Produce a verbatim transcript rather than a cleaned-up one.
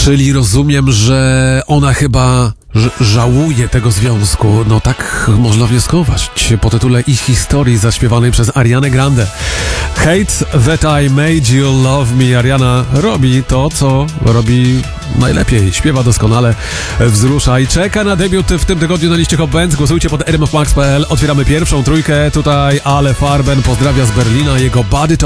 Czyli rozumiem, że ona chyba ż- żałuje tego związku. No tak można wnioskować po tytule ich historii zaśpiewanej przez Arianę Grande. Hate That I Made You Love Me. Ariana robi to, co robi najlepiej. Śpiewa doskonale, wzrusza i czeka na debiut w tym tygodniu na liście Hot Bands. Głosujcie pod r m f max kropka p l. Otwieramy pierwszą trójkę. Tutaj Ale Farben pozdrawia z Berlina. Jego Body Talk.